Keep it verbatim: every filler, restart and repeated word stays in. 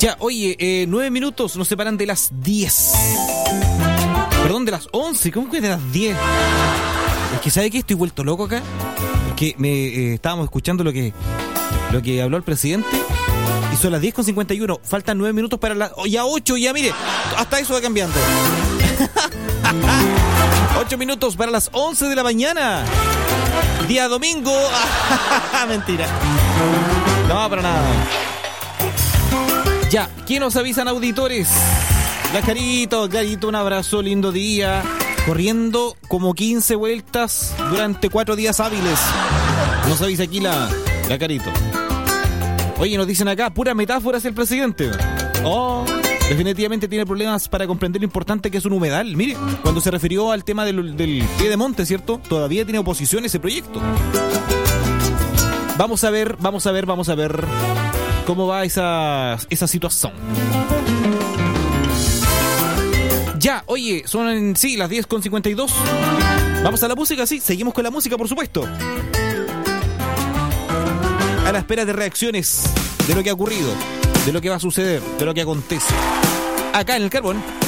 Ya, oye, eh, nueve minutos nos separan de las diez. Perdón, de las once. ¿Cómo que de las diez? Es que, ¿sabe qué? Estoy vuelto loco acá. Que me eh, estábamos escuchando lo que lo que habló el presidente. Y son las diez con cincuenta y uno. Faltan nueve minutos para las... Oh, ya ocho, ya mire. Hasta eso va cambiando. ocho minutos para las once de la mañana. Día domingo. Mentira. No, para nada. Ya, ¿quién nos avisan, auditores? La Carito, Carito, un abrazo, lindo día. Corriendo como quince vueltas durante cuatro días hábiles. Nos avisa aquí la, la Carito. Oye, nos dicen acá, pura metáfora es el presidente. Oh, definitivamente tiene problemas para comprender lo importante que es un humedal. Mire, cuando se refirió al tema del, del pie de monte, ¿cierto? Todavía tiene oposición ese proyecto. Vamos a ver, vamos a ver, vamos a ver cómo va esa, esa situación. Ya, oye, son, sí, las diez con cincuenta y dos. Vamos a la música, sí, seguimos con la música, por supuesto. A la espera de reacciones de lo que ha ocurrido, de lo que va a suceder, de lo que acontece acá en el Carbón.